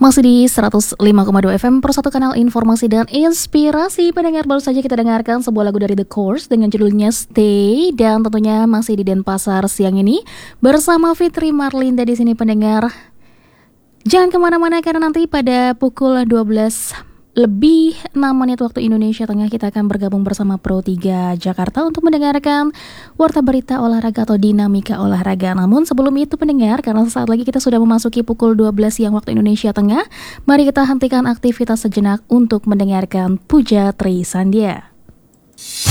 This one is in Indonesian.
Masih di 105,2 FM per satu kanal informasi dan inspirasi. Pendengar, baru saja kita dengarkan sebuah lagu dari The Course dengan judulnya Stay, dan tentunya masih di Denpasar siang ini bersama Fitri Marlinda di sini pendengar. Jangan kemana-mana karena nanti pada pukul 12 lebih 6 menit waktu Indonesia Tengah kita akan bergabung bersama Pro 3 Jakarta untuk mendengarkan Warta Berita Olahraga atau Dinamika Olahraga. Namun sebelum itu pendengar, karena sesaat lagi kita sudah memasuki pukul 12 siang waktu Indonesia Tengah, mari kita hentikan aktivitas sejenak untuk mendengarkan Puja Tri Sandia.